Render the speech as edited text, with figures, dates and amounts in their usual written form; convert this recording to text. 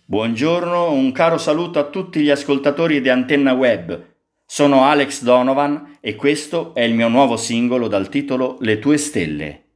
Buongiorno, un caro saluto a tutti gli ascoltatori di Antenna Web. Sono Alex Donovan e questo è il mio nuovo singolo dal titolo Le tue stelle.